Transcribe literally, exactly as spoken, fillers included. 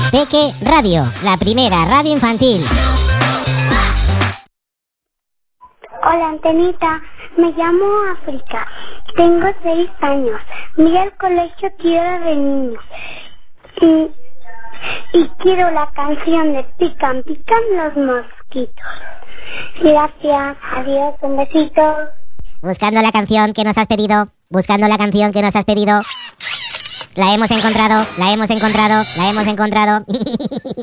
Peque Radio, la primera radio infantil. Hola, Antenita. Me llamo África. Tengo seis años. Voy al colegio Tierra de Niños. Y, y quiero la canción de Pican, pican los mosquitos. Gracias. Adiós. Un besito. Buscando la canción que nos has pedido. Buscando la canción que nos has pedido. La hemos encontrado, la hemos encontrado, la hemos encontrado.